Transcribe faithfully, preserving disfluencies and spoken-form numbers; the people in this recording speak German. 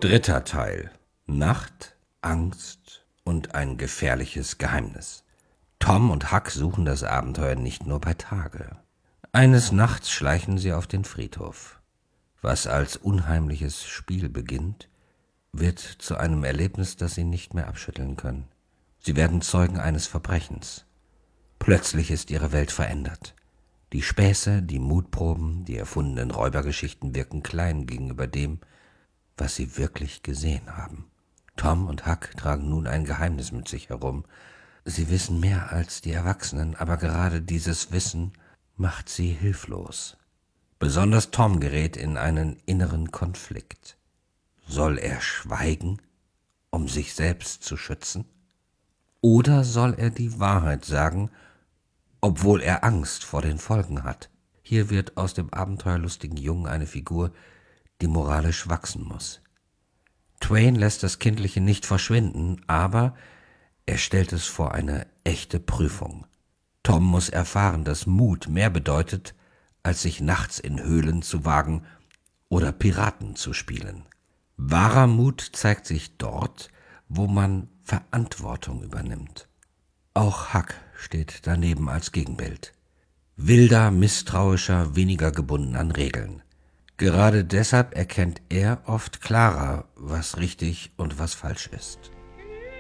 Dritter Teil. Nacht, Angst und ein gefährliches Geheimnis. Tom und Huck suchen das Abenteuer nicht nur bei Tage. Eines Nachts schleichen sie auf den Friedhof. Was als unheimliches Spiel beginnt, wird zu einem Erlebnis, das sie nicht mehr abschütteln können. Sie werden Zeugen eines Verbrechens. Plötzlich ist ihre Welt verändert. Die Späße, die Mutproben, die erfundenen Räubergeschichten wirken klein gegenüber dem, was sie wirklich gesehen haben. Tom und Huck tragen nun ein Geheimnis mit sich herum. Sie wissen mehr als die Erwachsenen, aber gerade dieses Wissen macht sie hilflos. Besonders Tom gerät in einen inneren Konflikt. Soll er schweigen, um sich selbst zu schützen? Oder soll er die Wahrheit sagen, obwohl er Angst vor den Folgen hat? Hier wird aus dem abenteuerlustigen Jungen eine Figur, die moralisch wachsen muss. Twain lässt das Kindliche nicht verschwinden, aber er stellt es vor eine echte Prüfung. Tom muss erfahren, dass Mut mehr bedeutet, als sich nachts in Höhlen zu wagen oder Piraten zu spielen. Wahrer Mut zeigt sich dort, wo man Verantwortung übernimmt. Auch Huck steht daneben als Gegenbild. Wilder, misstrauischer, weniger gebunden an Regeln. Gerade deshalb erkennt er oft klarer, was richtig und was falsch ist.